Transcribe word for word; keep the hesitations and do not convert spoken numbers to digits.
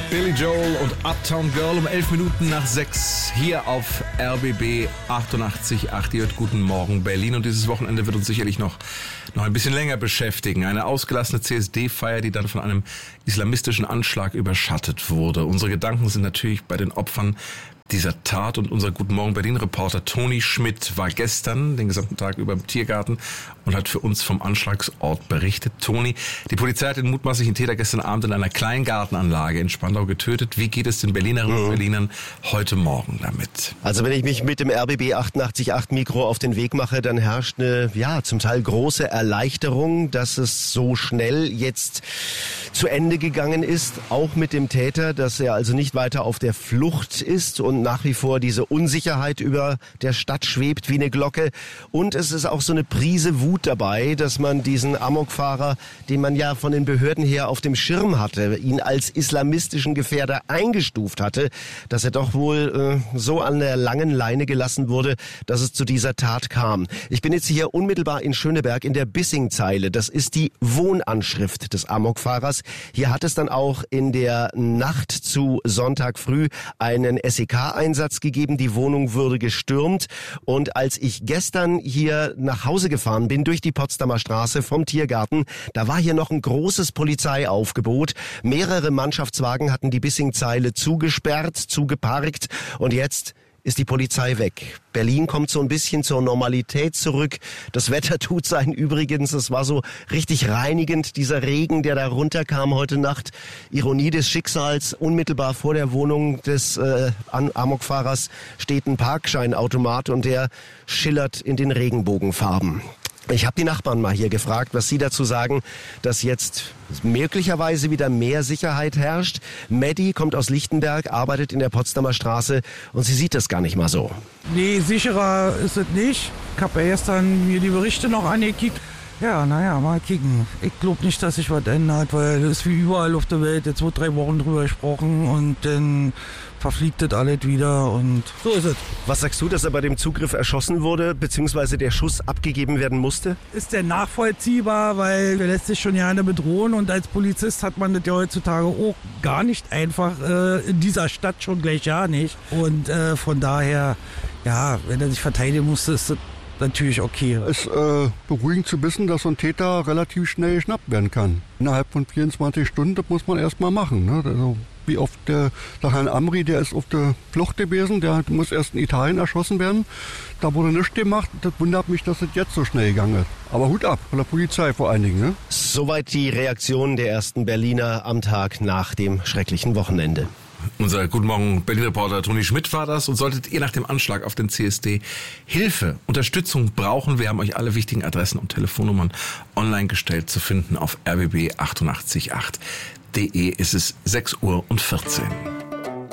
Billy Joel und Uptown Girl um elf Minuten nach sechs hier auf R B B achtundachtzig Komma acht. Ihr hört Guten Morgen Berlin und dieses Wochenende wird uns sicherlich noch, noch ein bisschen länger beschäftigen. Eine ausgelassene C S D-Feier, die dann von einem islamistischen Anschlag überschattet wurde. Unsere Gedanken sind natürlich bei den Opfern dieser Tat und unser Guten Morgen Berlin-Reporter Toni Schmidt war gestern den gesamten Tag über im Tiergarten und hat für uns vom Anschlagsort berichtet. Toni, die Polizei hat den mutmaßlichen Täter gestern Abend in einer Kleingartenanlage in Spandau getötet. Wie geht es den Berlinerinnen und Berlinern heute Morgen damit? Also wenn ich mich mit dem R B B achtundachtzig Komma acht Mikro auf den Weg mache, dann herrscht eine, ja, zum Teil große Erleichterung, dass es so schnell jetzt zu Ende gegangen ist, auch mit dem Täter, dass er also nicht weiter auf der Flucht ist und nach wie vor diese Unsicherheit über der Stadt schwebt wie eine Glocke. Und es ist auch so eine Prise Wut dabei, dass man diesen Amokfahrer, den man ja von den Behörden her auf dem Schirm hatte, ihn als islamistischen Gefährder eingestuft hatte, dass er doch wohl äh, so an der langen Leine gelassen wurde, dass es zu dieser Tat kam. Ich bin jetzt hier unmittelbar in Schöneberg in der Bissingzeile. Das ist die Wohnanschrift des Amokfahrers. Hier hat es dann auch in der Nacht zu Sonntag früh einen S E K-Einsatz gegeben. Die Wohnung wurde gestürmt. Und als ich gestern hier nach Hause gefahren bin, durch die Potsdamer Straße vom Tiergarten, da war hier noch ein großes Polizeiaufgebot. Mehrere Mannschaftswagen hatten die Bissingzeile zugesperrt, zugeparkt. Und jetzt ist die Polizei weg. Berlin kommt so ein bisschen zur Normalität zurück. Das Wetter tut sein Übrigens. Es war so richtig reinigend, dieser Regen, der da runterkam heute Nacht. Ironie des Schicksals. Unmittelbar vor der Wohnung des äh, Amokfahrers steht ein Parkscheinautomat und der schillert in den Regenbogenfarben. Ich habe die Nachbarn mal hier gefragt, was sie dazu sagen, dass jetzt möglicherweise wieder mehr Sicherheit herrscht. Maddie kommt aus Lichtenberg, arbeitet in der Potsdamer Straße und sie sieht das gar nicht mal so. Nee, sicherer ist es nicht. Ich habe ja gestern mir die Berichte noch angekickt. Ja, naja, mal kicken. Ich glaube nicht, dass sich was ändert, weil das ist wie überall auf der Welt. Jetzt wird drei Wochen drüber gesprochen und dann verfliegt das alles wieder und so ist es. Was sagst du, dass er bei dem Zugriff erschossen wurde, beziehungsweise der Schuss abgegeben werden musste? Ist der nachvollziehbar, weil der lässt sich schon gerne bedrohen und als Polizist hat man das ja heutzutage auch gar nicht einfach, äh, in dieser Stadt schon gleich ja nicht. Und äh, von daher, ja, wenn er sich verteidigen musste, ist das natürlich okay. Es ist äh, beruhigend zu wissen, dass so ein Täter relativ schnell geschnappt werden kann. Innerhalb von vierundzwanzig Stunden, das muss man erst mal machen. Ne? Also, wie oft der, der Herrn Amri, der ist auf der Flucht gewesen, der muss erst in Italien erschossen werden. Da wurde nichts gemacht. Das wundert mich, dass es jetzt so schnell gegangen ist. Aber Hut ab, von der Polizei vor allen Dingen. Ne? Soweit die Reaktion der ersten Berliner am Tag nach dem schrecklichen Wochenende. Unser Guten Morgen Berlin-Reporter Toni Schmidt war das. Und solltet ihr nach dem Anschlag auf den C S D Hilfe, Unterstützung brauchen, wir haben euch alle wichtigen Adressen und Telefonnummern online gestellt zu finden auf r b b achtundachtzig Komma acht punkt de. Ist es sechs Uhr und vierzehn.